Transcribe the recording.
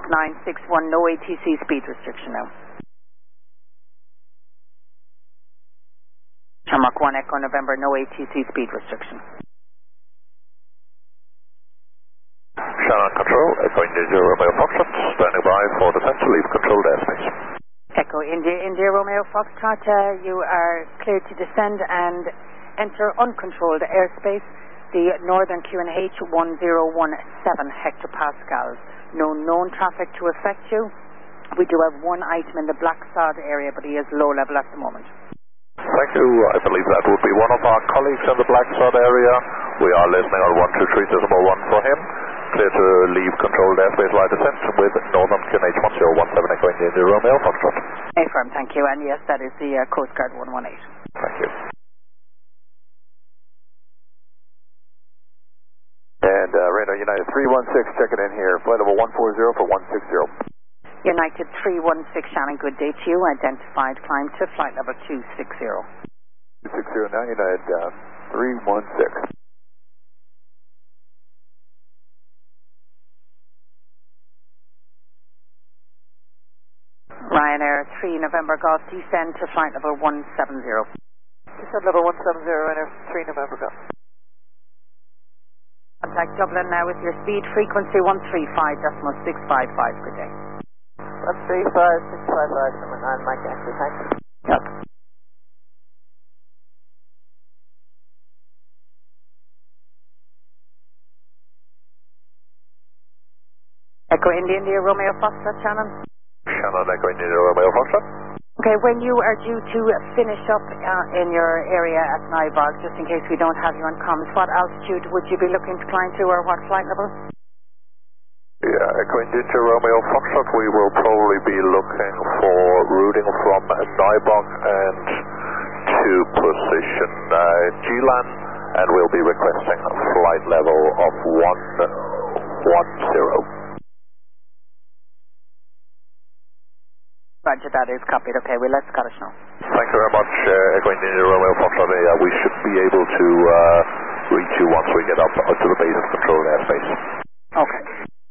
Mach 961, no ATC speed restriction now. Mach 1 Echo November, no ATC speed restriction. Shannon Control, Echo India Romeo Foxtrot, standing by for descent to leave controlled airspace. Echo India Romeo Foxtrot, you are cleared to descend and enter uncontrolled airspace, the Northern QNH 1017 hectopascals. No known traffic to affect you. We do have one item in the Black Sod area, but he is low level at the moment. Thank you. I believe that would be one of our colleagues in the Black Sod area. We are listening on 123.1 for him. Clear to leave controlled airspace via descent with Northern QNH 1017 Echo India Romeo Foxtrot. Affirm, thank you. And yes, that is the Coast Guard 118. Thank you. And Radar United 316 checking in here. Flight level 140 for 160. United 316, Shannon, good day to you. Identified climb to flight level 260. 260 now, United 316. Ryanair 3 November Golf, descend to flight level 170. Descend level 170, Ryanair 3 November Golf. Contact Dublin now with your speed frequency 135.655. Good day. 135.655, number 9, Mike Yankee, thanks. Yep. Echo India Romeo Foxtrot, Shannon. Shannon Echo India Romeo Foxtrot. Okay, when you are due to finish up in your area at Nybog, just in case we don't have you on comms, what altitude would you be looking to climb to, or what flight level? Yeah, Echo India Romeo Foxtrot, we will probably be looking for routing from Nybog and to position GLAN, and we'll be requesting a flight level of 110. Roger, that is copied. Okay, we'll let Scottish know. Thank you very much, Echo India Romeo Foxtrot. We should be able to reach you once we get up to the base of controlled airspace. Okay.